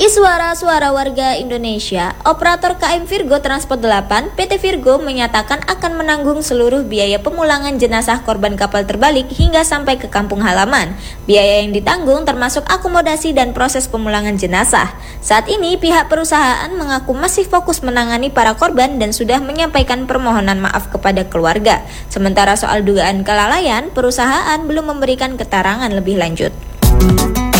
Suara warga Indonesia, operator KM Virgo Transport 8, PT Virgo menyatakan akan menanggung seluruh biaya pemulangan jenazah korban kapal terbalik hingga sampai ke kampung halaman. Biaya yang ditanggung termasuk akomodasi dan proses pemulangan jenazah. Saat ini pihak perusahaan mengaku masih fokus menangani para korban dan sudah menyampaikan permohonan maaf kepada keluarga. Sementara soal dugaan kelalaian, perusahaan belum memberikan keterangan lebih lanjut.